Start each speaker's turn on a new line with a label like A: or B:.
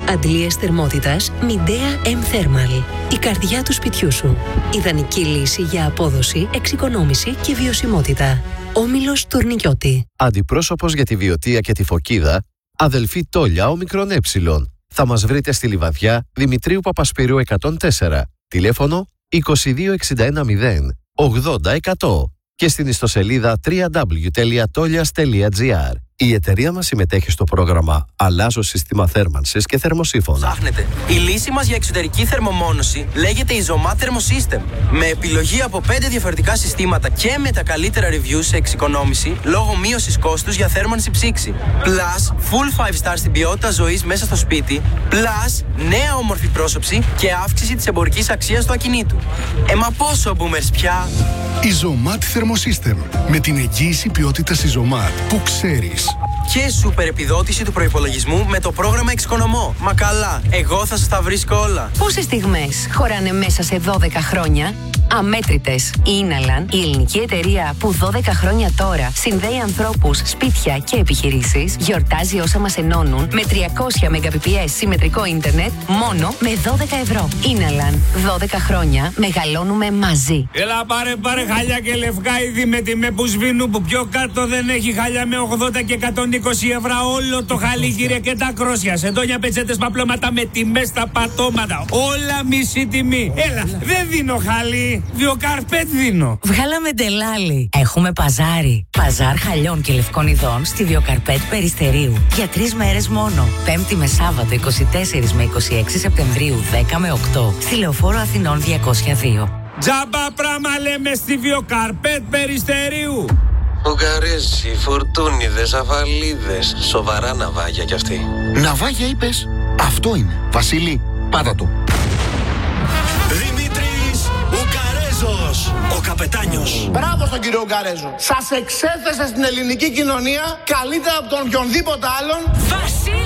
A: Αντλίες θερμότητας Midea M Thermal. Η καρδιά του σπιτιού σου. Ιδανική λύση για απόδοση, εξοικονόμηση και βιωσιμότητα. Όμιλος Τουρνικιώτη.
B: Αντιπρόσωπος για τη Βιωτία και τη Φωκίδα, αδελφή Τόλια Όμικρον Ε. Θα μας βρείτε στη Λιβαδιά Δημητρίου Παπασπυρίου 104. Τηλέφωνο 2261 80 100 και στην ιστοσελίδα www.tolias.gr. Η εταιρεία μας συμμετέχει στο πρόγραμμα Αλλάζω σύστημα θέρμανσης και θερμοσύφωνα.
C: Ψάχνετε. Η λύση μας για εξωτερική θερμομόνωση λέγεται Isomat Thermosystem. Με επιλογή από 5 διαφορετικά συστήματα και με τα καλύτερα reviews σε εξοικονόμηση λόγω μείωσης κόστους για θέρμανση ψήξη. Plus, full 5 star στην ποιότητα ζωής μέσα στο σπίτι. Plus, νέα όμορφη πρόσωψη και αύξηση της εμπορικής αξίας του ακινήτου. Μα πόσο boomers πια!
D: Isomat Thermosystem. Με την εγγύηση ποιότητας Isomat που ξέρεις.
C: Και σούπερ επιδότηση του προϋπολογισμού με το πρόγραμμα Εξοικονομώ. Μα καλά, εγώ θα σας τα βρίσκω όλα.
A: Πόσες στιγμές χωράνε μέσα σε 12 χρόνια? Αμέτρητες. Η Inalan, η ελληνική εταιρεία που 12 χρόνια τώρα συνδέει ανθρώπους, σπίτια και επιχειρήσεις, γιορτάζει όσα μας ενώνουν με 300 Mbps συμμετρικό ίντερνετ μόνο με 12 ευρώ. Inalan. 12 χρόνια μεγαλώνουμε μαζί.
E: Έλα πάρε χαλιά και λευκά είδη με τιμέ που σβήνουν, που πιο κάτω δεν έχει χαλιά με 80 και 120 ευρώ όλο το χαλί, κύριε, και τα κρόσια. Σεντόνια, πετσέτες, παπλώματα με τιμές στα πατώματα. Όλα μισή τιμή. Έλα, δεν δίνω χαλί. Βιοκαρπέτ δίνω.
F: Βγάλαμε ντελάλι. Έχουμε παζάρι. Παζάρ χαλιών και λευκών ειδών στη Βιοκαρπέτ Περιστερίου. Για 3 μέρες μόνο. Πέμπτη με Σάββατο 24 με 26 Σεπτεμβρίου 10 με 8. Στη Λεωφόρο Αθηνών 202.
E: Τζάμπα πράμα λέμε στη Βιοκαρπέτ Περιστερίου.
G: Ουγγαρέζοι, φουρτούνιδες, αφαλίδες. Σοβαρά ναυάγια κι αυτοί.
D: Ναυάγια είπες? Αυτό είναι. Βασίλη, πάτα το.
H: Δημήτρης Ουγγαρέζος, ο καπετάνιος.
I: Μπράβο στον κύριο Ουγγαρέζο. Σας εξέθεσε στην ελληνική κοινωνία καλύτερα από τον οποιονδήποτε άλλον.
H: Βασίλη!